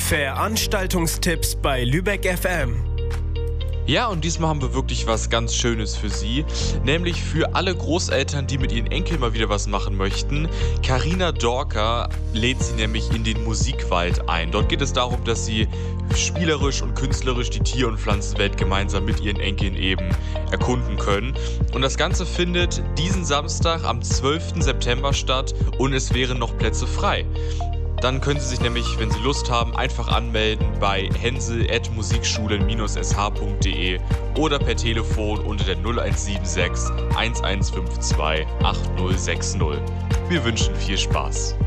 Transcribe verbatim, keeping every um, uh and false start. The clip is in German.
Veranstaltungstipps bei Lübeck F M. Ja, und diesmal haben wir wirklich was ganz Schönes für Sie, nämlich für alle Großeltern, die mit ihren Enkeln mal wieder was machen möchten. Carina Dorker lädt sie nämlich in den Musikwald ein. Dort geht es darum, dass sie spielerisch und künstlerisch die Tier- und Pflanzenwelt gemeinsam mit ihren Enkeln eben erkunden können. Und das Ganze findet diesen Samstag am zwölften September statt und es wären noch Plätze frei. Dann können Sie sich nämlich, wenn Sie Lust haben, einfach anmelden bei hensel at musikschulen dash punkt de oder per Telefon unter der null eins sieben sechs eins eins fünf zwei acht null sechs null. Wir wünschen viel Spaß.